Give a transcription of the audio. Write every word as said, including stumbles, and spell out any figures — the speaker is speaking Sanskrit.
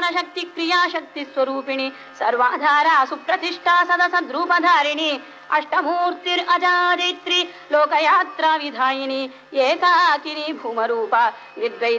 शक्ति क्रिया शक्ति स्वरूपिणी सर्वाधारा सुप्रतिष्ठा सदसद्रूपधारिणी अष्टमूर्तिरजादित्री लोकयात्रा विधायिनी एकाकिनी भूमरूपा विद्वै